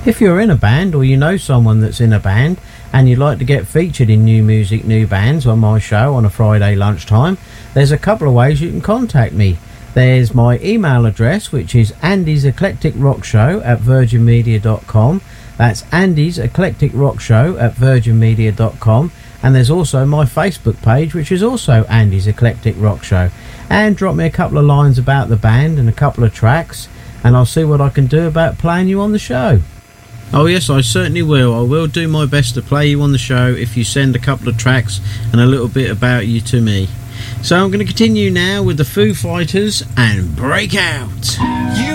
If you're in a band or you know someone that's in a band and you'd like to get featured in New Music, New Bands on my show on a Friday lunchtime, there's a couple of ways you can contact me. There's my email address, which is andyseclecticrockshow@virginmedia.com. That's andyseclecticrockshow@virginmedia.com. And there's also my Facebook page, which is also Andy's Eclectic Rock Show. And drop me a couple of lines about the band and a couple of tracks, and I'll see what I can do about playing you on the show. Oh yes, I certainly will. I will do my best to play you on the show if you send a couple of tracks and a little bit about you to me. So I'm going to continue now with the Foo Fighters and Break Out.